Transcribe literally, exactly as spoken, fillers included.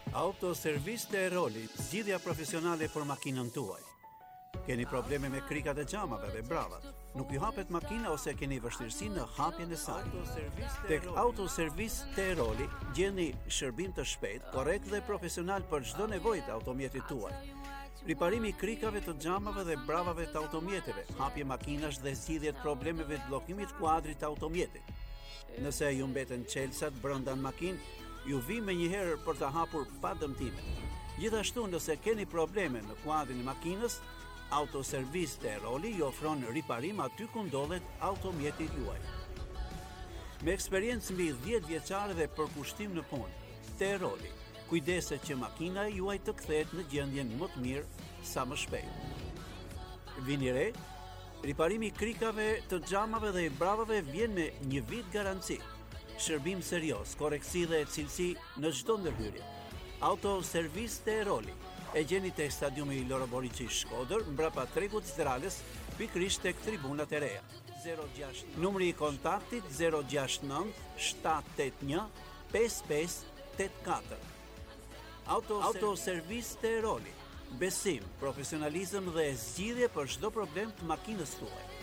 Autoservis të Eroli, zgjidhja profesionale për makinën tuaj. Keni probleme me krikat e xhamave dhe bravat, nuk ju hapet makina ose keni vështirësi në hapjen e saj. Tek Autoservis të Eroli gjeni shërbim të shpejtë, korrekt dhe profesional për çdo nevojë të automjetit tuaj. Riparimi i krikave të xhamave dhe bravave të automjeteve, hapje makinash dhe zgjidhje të problemeve të bllokimit kuadrit të automjetit. Nëse ju mbeten çelësat brenda në makinë, ju vi me njëherë për të hapur pa dëmtime. Gjithashtu, nëse keni probleme në kuadrin e makinës, Autoservis të Eroli ju ofron riparim aty ku ndodhet automjeti juaj. Me eksperiencë mbi dhjetë vjeçare dhe përkushtim në punë, të Eroli, kujdeset që makina juaj të kthehet në gjendjen më të mirë sa më shpejt. Vini re, riparimi i krikave të xhamave dhe i bravave vjen me një vit garanci. Shërbim serioz, koreksi dhe cilësi në çdo ndërhyrje. Autoservis të Eroli e gjeni tek stadiumi i Loro Boriçi Shkodër, mbrapa tregut Zdralës, pikërisht tek tribunat e reja. zero gjashtë Numri i kontaktit zero gjashtë nëntë shtatë tetë një pesë pesë tetë katër. Autoservis të Eroli. Besim, profesionalizëm dhe zgjidhje për çdo problem të makinës tuaj.